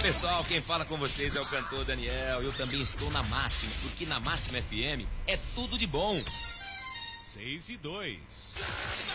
pessoal, quem fala com vocês é o cantor Daniel. Eu também estou na Máxima, porque na Máxima FM é tudo de bom. 6 e 2.